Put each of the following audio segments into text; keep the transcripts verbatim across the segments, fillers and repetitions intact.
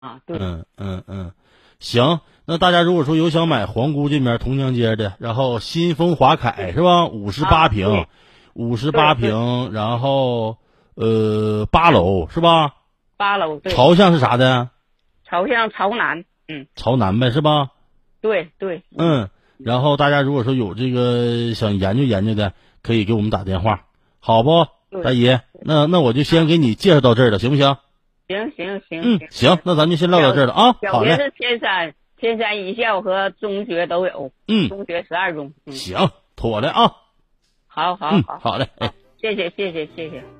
啊，对。 嗯嗯嗯，行，那大家如果说有想买皇姑这边同江街的，然后新丰华凯是吧？五十八啊， 平对， 五十八对对， 平，然后呃八楼是吧？ 八楼，对。 朝向是啥的？ 朝向朝南。嗯， 朝南呗是吧？ 对对。嗯。 嗯，然后大家如果说有这个想研究研究的，可以给我们打电话，好不？ 对。 大姨，那那我就先给你介绍到这儿了，行不行？ 行行行嗯， 行。 行，那咱就先唠到这儿了啊。好嘞。 小学是天山，天山一校和中学都有。 嗯， 中学十二中。嗯， 行，妥了啊。 好好嗯， 好。 好嘞。哎， 谢谢谢谢谢谢。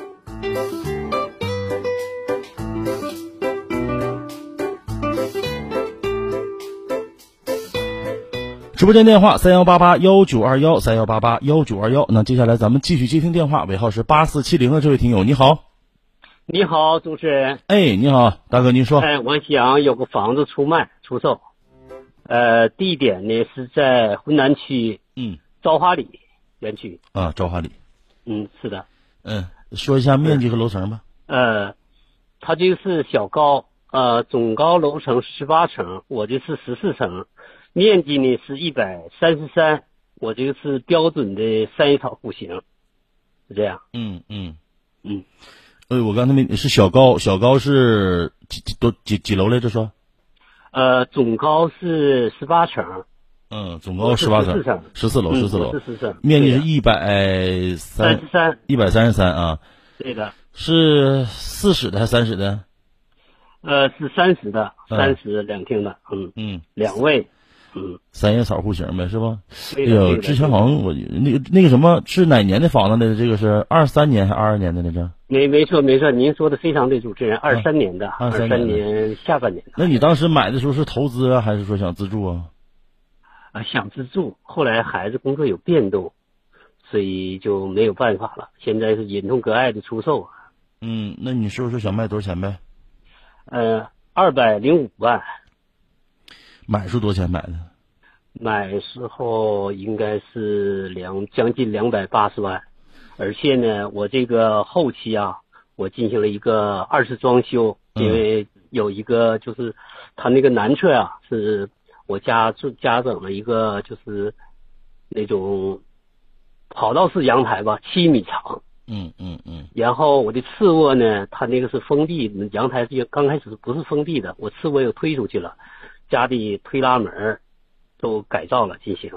直播间电话三幺八八幺九二幺三幺八八幺九二幺。那接下来咱们继续接听电话，尾号是八四七零的这位听友，你好。 你好，主持人。 哎，你好，大哥，您说。 哎，我想有个房子出卖出售，呃，地点呢是在浑南区嗯昭华里园区。 啊，昭华里。 嗯，是的。 嗯，说一下面积和楼层吧。 呃，它这个是小高，呃，总高楼层十八层，我这是十四层，面积呢是一百三十三，我这个是标准的三叶草户型，是这样。 嗯嗯嗯。 呃，我刚才没是小高，小高是几几多几几楼来着说？ 呃，总高是十八层。 嗯，总高十八层，十四楼，十四楼， 十四层， 面积是一百三十三， 一百三十三啊。 对的。 是四室的还是三室的？ 呃，是三室的，三室两厅的。嗯嗯， 两卫。嗯， 三叶草户型呗，是吧？哎哎呦，之前好像我那个那个什么是哪年的房子来着？这个是二三年还是二二年的来着？ 没没错没错，您说的非常对，主持人，二三年的， 二三年下半年的。 那你当时买的时候是投资啊，还是说想自住啊？ 啊，想自住，后来孩子工作有变动，所以就没有办法了。现在是忍痛割爱的出售。 嗯，那你说说想卖多少钱呗？ 呃，二百零五万。 买时候多少钱买的？ 买时候应该是两将近两百八十万，而且呢，我这个后期啊，我进行了一个二次装修， 嗯、 因为有一个就是它那个南侧啊，是我家加整了一个就是那种跑道式阳台吧，七米长。 嗯嗯嗯。 然后我的次卧呢，它那个是封闭，阳台刚开始不是封闭的，我次卧又推出去了。家里推拉门都改造了进行。